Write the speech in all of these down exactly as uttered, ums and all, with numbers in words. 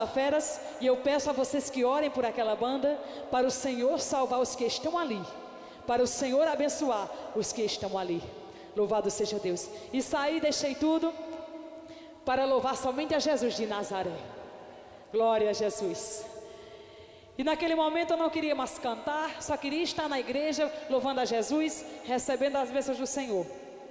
Feras, e eu peço a vocês que orem por aquela banda, para o Senhor salvar os que estão ali, para o Senhor abençoar os que estão ali. Louvado seja Deus. E saí, deixei tudo para louvar somente a Jesus de Nazaré. Glória a Jesus. E naquele momento eu não queria mais cantar, só queria estar na igreja louvando a Jesus, recebendo as bênçãos do Senhor.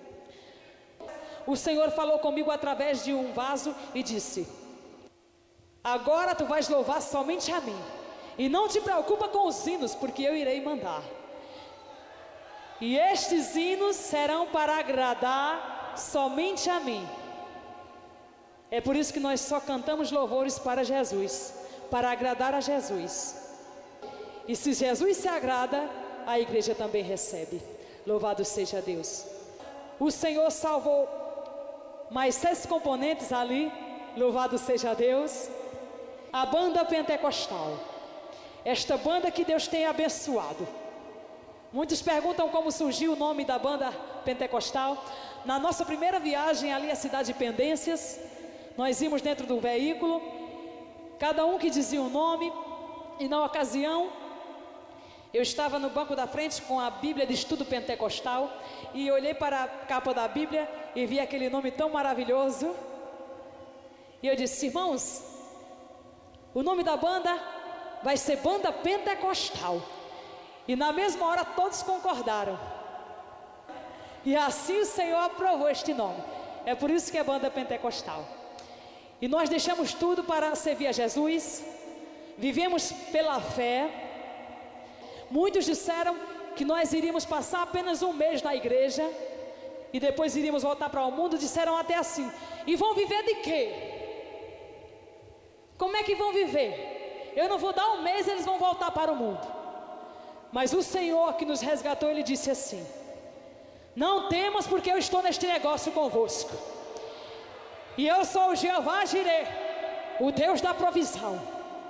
O Senhor falou comigo através de um vaso e disse: agora tu vais louvar somente a mim, e não te preocupa com os hinos, porque eu irei mandar. E estes hinos serão para agradar somente a mim. É por isso que nós só cantamos louvores para Jesus, para agradar a Jesus. E se Jesus se agrada, a igreja também recebe. Louvado seja Deus. O Senhor salvou mais seis componentes ali. Louvado seja Deus. A banda pentecostal, esta banda que Deus tem abençoado. Muitos perguntam como surgiu o nome da banda pentecostal. Na nossa primeira viagem ali à cidade de Pendências, nós íamos dentro do veículo, cada um que dizia um nome, e na ocasião eu estava no banco da frente com a Bíblia de Estudo Pentecostal, e olhei para a capa da Bíblia e vi aquele nome tão maravilhoso, e eu disse: irmãos, o nome da banda vai ser Banda Pentecostal. E na mesma hora todos concordaram. E assim o Senhor aprovou este nome. É por isso que é Banda Pentecostal. E nós deixamos tudo para servir a Jesus. Vivemos pela fé. Muitos disseram que nós iríamos passar apenas um mês na igreja e depois iríamos voltar para o mundo. Disseram até assim: e vão viver de quê? Como é que vão viver? Eu não vou dar um mês e eles vão voltar para o mundo. Mas o Senhor que nos resgatou, Ele disse assim: não temas, porque eu estou neste negócio convosco. E eu sou o Jeová Jireh, o Deus da provisão.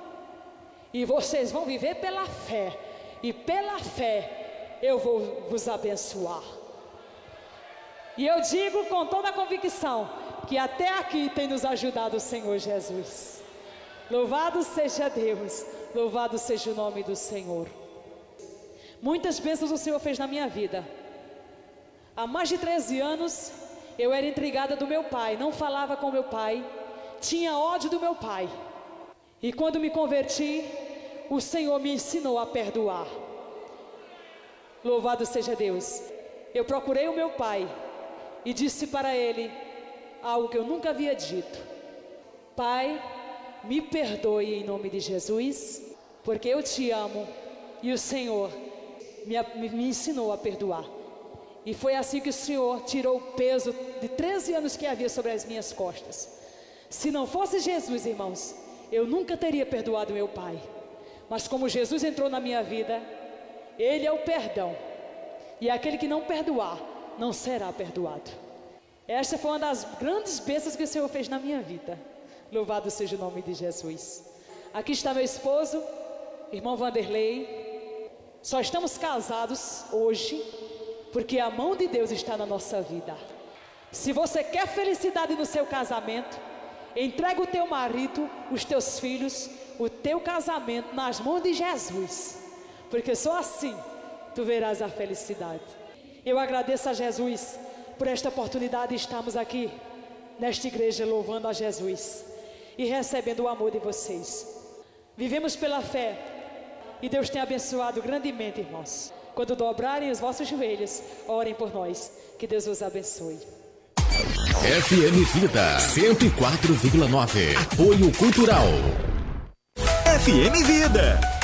E vocês vão viver pela fé. E pela fé eu vou vos abençoar. E eu digo com toda a convicção que até aqui tem nos ajudado o Senhor Jesus. Louvado seja Deus, louvado seja o nome do Senhor. Muitas bênçãos o Senhor fez na minha vida. Há mais de treze anos eu era intrigada do meu pai, não falava com meu pai, tinha ódio do meu pai. E quando me converti, o Senhor me ensinou a perdoar. Louvado seja Deus. Eu procurei o meu pai e disse para ele algo que eu nunca havia dito: Pai, me perdoe em nome de Jesus, porque eu te amo e o Senhor me, me ensinou a perdoar. E foi assim que o Senhor tirou o peso de treze anos que havia sobre as minhas costas. Se não fosse Jesus, irmãos, eu nunca teria perdoado meu pai. Mas como Jesus entrou na minha vida, Ele é o perdão. E aquele que não perdoar, não será perdoado. Esta foi uma das grandes bênçãos que o Senhor fez na minha vida. Louvado seja o nome de Jesus. Aqui está meu esposo, irmão Vanderlei. Só estamos casados hoje porque a mão de Deus está na nossa vida. Se você quer felicidade no seu casamento, entrega o teu marido, os teus filhos, o teu casamento nas mãos de Jesus, porque só assim tu verás a felicidade. Eu agradeço a Jesus por esta oportunidade de estarmos aqui nesta igreja louvando a Jesus e recebendo o amor de vocês. Vivemos pela fé e Deus tem abençoado grandemente, irmãos. Quando dobrarem os vossos joelhos, orem por nós. Que Deus os abençoe. F M Vida cento e quatro vírgula nove. Apoio Cultural. F M Vida.